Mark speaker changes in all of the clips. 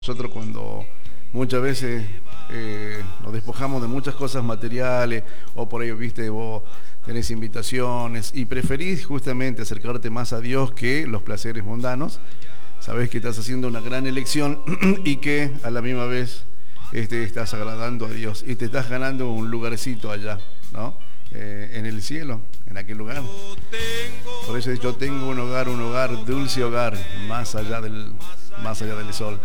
Speaker 1: Nosotros cuando muchas veces nos despojamos de muchas cosas materiales, o por ello, viste, vos tenés invitaciones y preferís justamente acercarte más a Dios que los placeres mundanos, sabés que estás haciendo una gran elección y que a la misma vez estás agradando a Dios y te estás ganando un lugarcito allá, ¿no? En el cielo, en aquel lugar. Por eso yo tengo un hogar, dulce hogar, más allá del sol.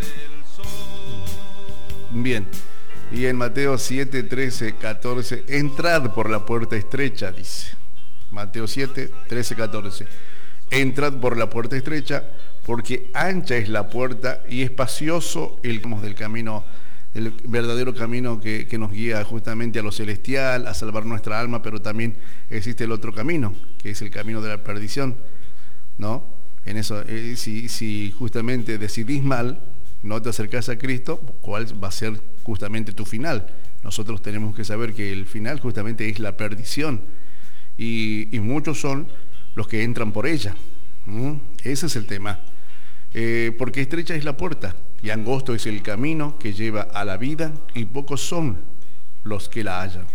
Speaker 1: Bien, y en Mateo 7, 13, 14, entrad por la puerta estrecha, dice. Mateo 7, 13, 14. Entrad por la puerta estrecha, porque ancha es la puerta y espacioso del camino, el verdadero camino que nos guía justamente a lo celestial, a salvar nuestra alma, pero también existe el otro camino, que es el camino de la perdición, ¿no? En eso, si justamente decidís mal, no te acercás a Cristo, ¿cuál va a ser justamente tu final? Nosotros tenemos que saber que el final justamente es la perdición, y muchos son los que entran por ella. Ese es el tema. Porque estrecha es la puerta y angosto es el camino que lleva a la vida, y pocos son los que la hallan.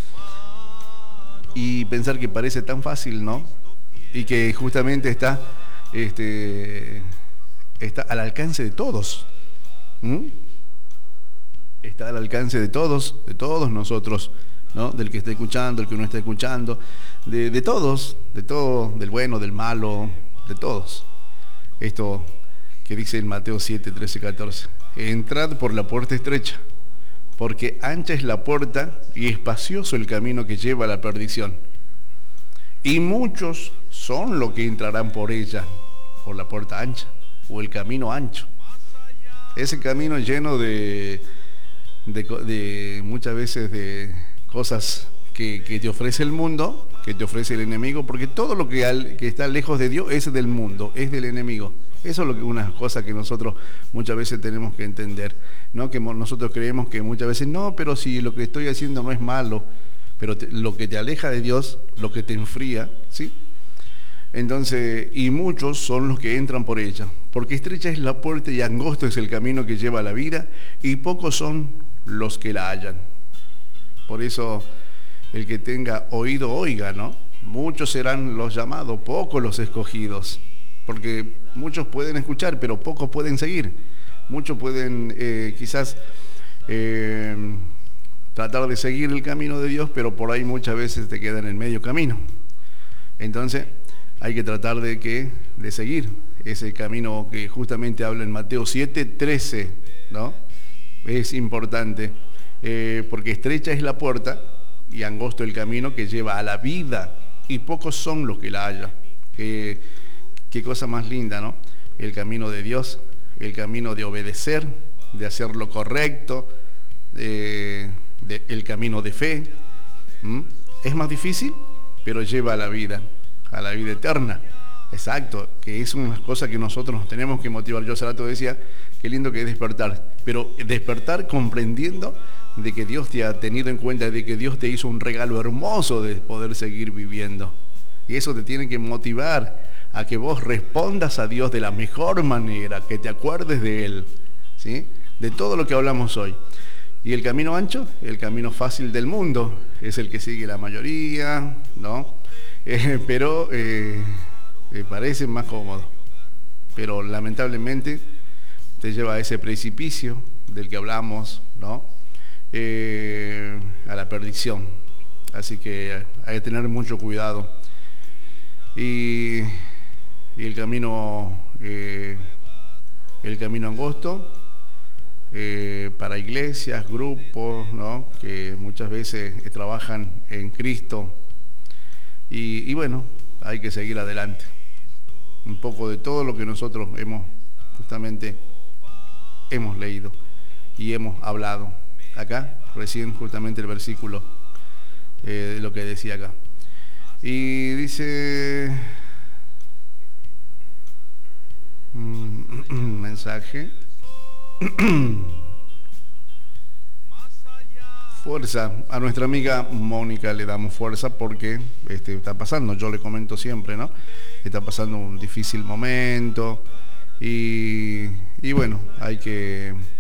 Speaker 1: Y pensar que parece tan fácil, ¿no? Y que justamente está al alcance de todos. Está al alcance de todos nosotros, ¿no? Del que está escuchando, el que no está escuchando, de todos, de todo, del bueno, del malo, de todos. Esto que dice en Mateo 7, 13, 14. Entrad por la puerta estrecha, porque ancha es la puerta y espacioso el camino que lleva a la perdición. Y muchos son los que entrarán por ella, por la puerta ancha, o el camino ancho. Ese camino lleno de muchas veces de cosas que te ofrece el mundo, que te ofrece el enemigo, porque todo lo que está lejos de Dios es del mundo, es del enemigo. Eso es una cosa que nosotros muchas veces tenemos que entender, ¿no? Que nosotros creemos que muchas veces, no, pero si lo que estoy haciendo no es malo, pero lo que te aleja de Dios, lo que te enfría, ¿sí? Entonces, y muchos son los que entran por ella, porque estrecha es la puerta y angosto es el camino que lleva a la vida, y pocos son los que la hallan. Por eso, el que tenga oído, oiga, ¿no? Muchos serán los llamados, pocos los escogidos, porque muchos pueden escuchar, pero pocos pueden seguir. Muchos pueden quizás tratar de seguir el camino de Dios, pero por ahí muchas veces te quedan en medio camino. Entonces, hay que tratar de seguir ese camino que justamente habla en Mateo 7, 13, ¿no? Es importante, porque estrecha es la puerta y angosto el camino que lleva a la vida, y pocos son los que la hallan. Qué cosa más linda, ¿no? El camino de Dios, el camino de obedecer, de hacer lo correcto, el camino de fe. Es más difícil, pero lleva a la vida eterna. Exacto, que es una cosa que nosotros nos tenemos que motivar. Yo hace rato decía, qué lindo que es despertar, pero despertar comprendiendo de que Dios te ha tenido en cuenta, de que Dios te hizo un regalo hermoso de poder seguir viviendo. Y eso te tiene que motivar a que vos respondas a Dios de la mejor manera, que te acuerdes de Él, ¿sí? De todo lo que hablamos hoy. Y el camino ancho, el camino fácil del mundo, es el que sigue la mayoría, ¿no? Pero parece más cómodo, pero lamentablemente te lleva a ese precipicio del que hablamos, ¿no? A la perdición. Así que hay que tener mucho cuidado. Y el camino angosto para iglesias, grupos, ¿no? Que muchas veces trabajan en Cristo. Y bueno, hay que seguir adelante. Un poco de todo lo que nosotros hemos leído y hemos hablado. Acá, recién justamente el versículo de lo que decía acá. Y dice, mensaje, fuerza. A nuestra amiga Mónica le damos fuerza porque está pasando, yo le comento siempre, ¿no? Está pasando un difícil momento, y Y bueno, hay que